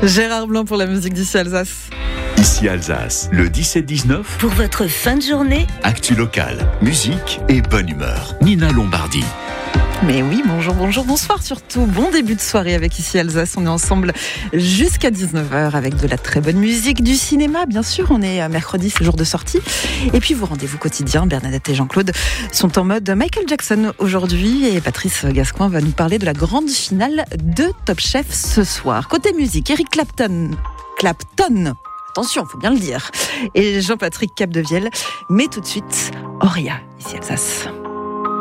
Gérard Blanc pour la musique d'Ici Alsace. Ici Alsace, le 17-19. Pour votre fin de journée, Actu locale, musique et bonne humeur. Nina Lombardi. Mais oui, bonjour, bonsoir surtout. Bon début de soirée avec Ici Alsace. On est ensemble jusqu'à 19h avec de la très bonne musique, du cinéma, bien sûr. On est mercredi, c'est jour de sortie. Et puis vos rendez-vous quotidiens, Bernadette et Jean-Claude sont en mode Michael Jackson aujourd'hui. Et Patrice Gascoin va nous parler de la grande finale de Top Chef ce soir. Côté musique, Eric Clapton. Attention, faut bien le dire. Et Jean-Patrick Capdevielle. Mais tout de suite, Auria, Ici Alsace.